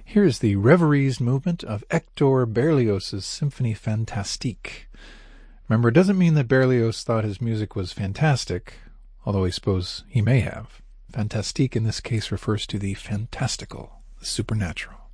Here is the Reveries movement of Hector Berlioz's Symphonie Fantastique. Remember, it doesn't mean that Berlioz thought his music was fantastic, although I suppose he may have. Fantastique in this case refers to the fantastical, the supernatural.